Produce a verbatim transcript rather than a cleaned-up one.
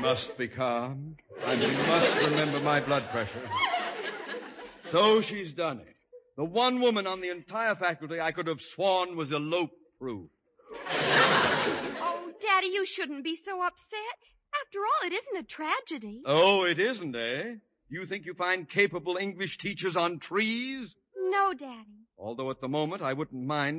must be calm. I must remember my blood pressure. So she's done it. The one woman on the entire faculty I could have sworn was elope-proof. Oh, Daddy, you shouldn't be so upset. After all, it isn't a tragedy. Oh, it isn't, eh? You think you find capable English teachers on trees? No, Daddy. Although at the moment I wouldn't mind